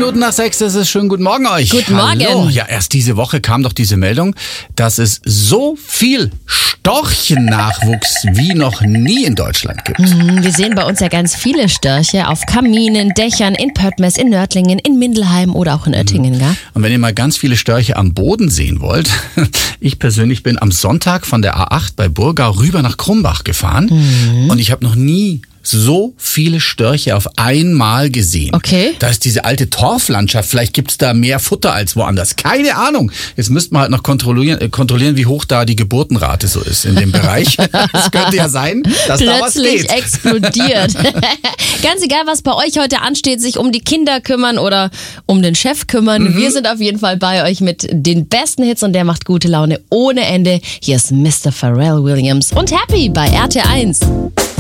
Minuten nach 6, das ist schön. Guten Morgen euch. Guten Morgen. Hallo. Ja, erst diese Woche kam doch diese Meldung, dass es so viel Storchennachwuchs wie noch nie in Deutschland gibt. Wir sehen bei uns ja ganz viele Störche auf Kaminen, Dächern, in Pöttmes, in Nördlingen, in Mindelheim oder auch in Oettingen. Gell? Und wenn ihr mal ganz viele Störche am Boden sehen wollt, ich persönlich bin am Sonntag von der A8 bei Burgau rüber nach Krumbach gefahren und ich habe noch nie so viele Störche auf einmal gesehen. Okay. Da ist diese alte Torflandschaft, vielleicht gibt's da mehr Futter als woanders. Keine Ahnung. Jetzt müsste man halt noch kontrollieren, wie hoch da die Geburtenrate so ist in dem Bereich. Es könnte ja sein, dass da was Plötzlich geht. explodiert. Ganz egal, was bei euch heute ansteht, sich um die Kinder kümmern oder um den Chef kümmern. Wir sind auf jeden Fall bei euch mit den besten Hits und der macht gute Laune ohne Ende. Hier ist Mr. Pharrell Williams und Happy bei RT1.